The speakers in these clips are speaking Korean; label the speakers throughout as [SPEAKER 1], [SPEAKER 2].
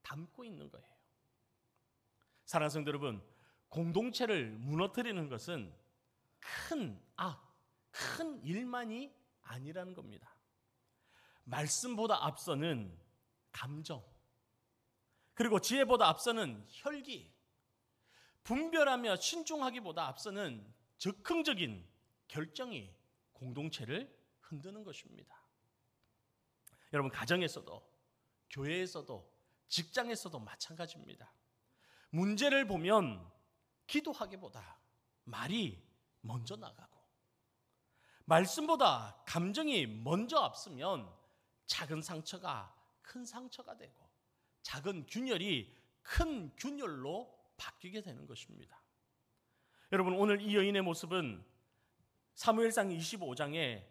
[SPEAKER 1] 담고 있는 거예요. 사랑하는 성도 여러분, 공동체를 무너뜨리는 것은 큰 일만이 아니라는 겁니다. 말씀보다 앞서는 감정, 그리고 지혜보다 앞서는 혈기, 분별하며 신중하기보다 앞서는 적극적인 결정이 공동체를 흔드는 것입니다. 여러분, 가정에서도 교회에서도 직장에서도 마찬가지입니다. 문제를 보면 기도하기보다 말이 먼저 나가고, 말씀보다 감정이 먼저 앞서면 작은 상처가 큰 상처가 되고, 작은 균열이 큰 균열로 바뀌게 되는 것입니다. 여러분, 오늘 이 여인의 모습은 사무엘상 25장에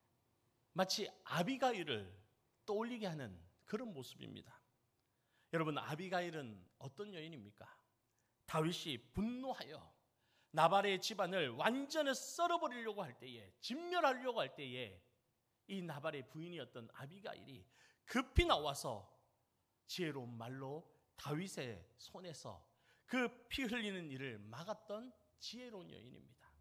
[SPEAKER 1] 마치 아비가일을 떠올리게 하는 그런 모습입니다. 여러분, 아비가일은 어떤 여인입니까? 다윗이 분노하여 나발의 집안을 완전히 썰어버리려고 할 때에, 진멸하려고 할 때에 이 나발의 부인이었던 아비가일이 급히 나와서 지혜로운 말로 다윗의 손에서 그 피 흘리는 일을 막았던 지혜로운 여인입니다.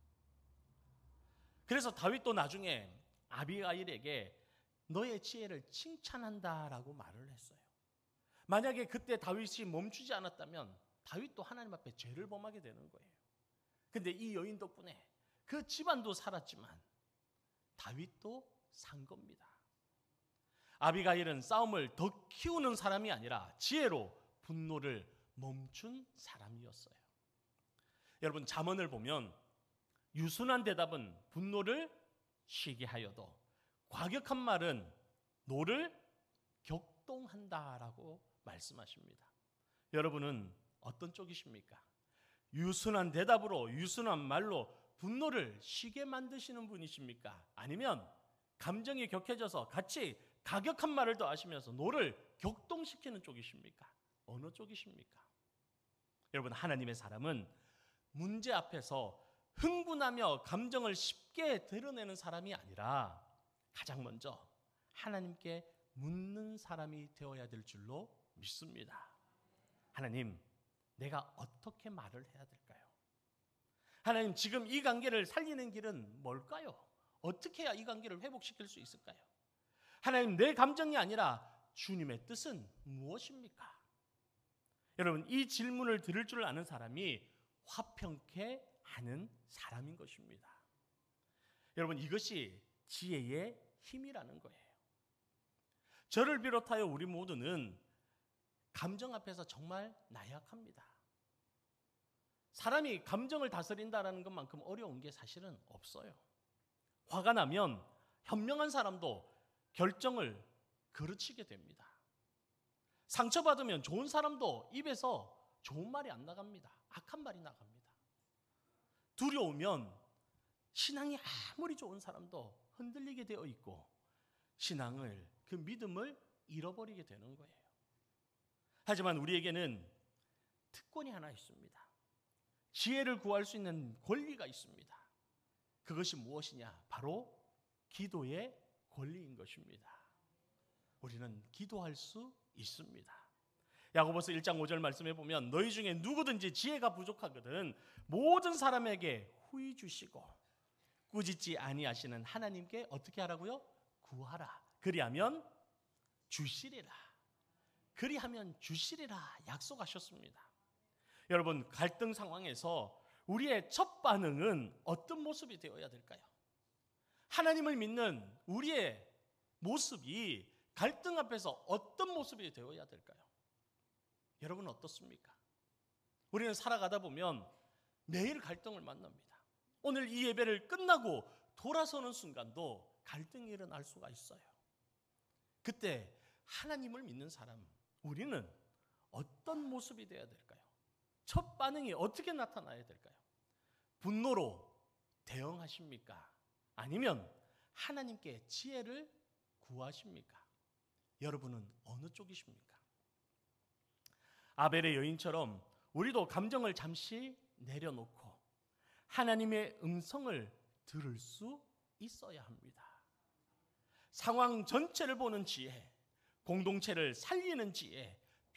[SPEAKER 1] 그래서 다윗도 나중에 아비가일에게 너의 지혜를 칭찬한다라고 말을 했어요. 만약에 그때 다윗이 멈추지 않았다면 다윗도 하나님 앞에 죄를 범하게 되는 거예요. 근데 이 여인 덕분에 그 집안도 살았지만 다윗도 산 겁니다. 아비가일은 싸움을 더 키우는 사람이 아니라 지혜로 분노를 멈춘 사람이었어요. 여러분, 잠언을 보면 유순한 대답은 분노를 쉬게 하여도 과격한 말은 노를 격동한다라고 말씀하십니다. 여러분은 어떤 쪽이십니까? 유순한 대답으로, 유순한 말로 분노를 쉬게 만드시는 분이십니까? 아니면 감정이 격해져서 같이 가격한 말을 더 하시면서 노를 격동시키는 쪽이십니까? 어느 쪽이십니까? 여러분, 하나님의 사람은 문제 앞에서 흥분하며 감정을 쉽게 드러내는 사람이 아니라 가장 먼저 하나님께 묻는 사람이 되어야 될 줄로 믿습니다. 하나님, 내가 어떻게 말을 해야 될까요? 하나님, 지금 이 관계를 살리는 길은 뭘까요? 어떻게 해야 이 관계를 회복시킬 수 있을까요? 하나님, 내 감정이 아니라 주님의 뜻은 무엇입니까? 여러분, 이 질문을 들을 줄 아는 사람이 화평케 하는 사람인 것입니다. 여러분, 이것이 지혜의 힘이라는 거예요. 저를 비롯하여 우리 모두는 감정 앞에서 정말 나약합니다. 사람이 감정을 다스린다는 것만큼 어려운 게 사실은 없어요. 화가 나면 현명한 사람도 결정을 그르치게 됩니다. 상처받으면 좋은 사람도 입에서 좋은 말이 안 나갑니다. 악한 말이 나갑니다. 두려우면 신앙이 아무리 좋은 사람도 흔들리게 되어 있고 신앙을, 그 믿음을 잃어버리게 되는 거예요. 하지만 우리에게는 특권이 하나 있습니다. 지혜를 구할 수 있는 권리가 있습니다. 그것이 무엇이냐? 바로 기도의 권리인 것입니다. 우리는 기도할 수 있습니다. 야고보서 1장 5절 말씀해 보면 너희 중에 누구든지 지혜가 부족하거든 모든 사람에게 후히 주시고 꾸짖지 아니하시는 하나님께 어떻게 하라고요? 구하라. 그리하면 주시리라. 그리하면 주시리라 약속하셨습니다. 여러분, 갈등 상황에서 우리의 첫 반응은 어떤 모습이 되어야 될까요? 하나님을 믿는 우리의 모습이 갈등 앞에서 어떤 모습이 되어야 될까요? 여러분 어떻습니까? 우리는 살아가다 보면 매일 갈등을 만납니다. 오늘 이 예배를 끝나고 돌아서는 순간도 갈등이 일어날 수가 있어요. 그때 하나님을 믿는 사람, 우리는 어떤 모습이 되어야 될까요? 첫 반응이 어떻게 나타나야 될까요? 분노로 대응하십니까? 아니면 하나님께 지혜를 구하십니까? 여러분은 어느 쪽이십니까? 아벨의 여인처럼 우리도 감정을 잠시 내려놓고 하나님의 음성을 들을 수 있어야 합니다. 상황 전체를 보는 지혜, 공동체를 살리는 지혜,